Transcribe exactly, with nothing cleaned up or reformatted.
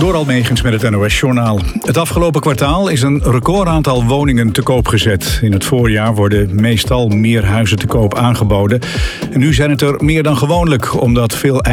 Door Almegens met het N O S-journaal. Het afgelopen kwartaal is een recordaantal woningen te koop gezet. In het voorjaar worden meestal meer huizen te koop aangeboden. En nu zijn het er meer dan gewoonlijk, omdat veel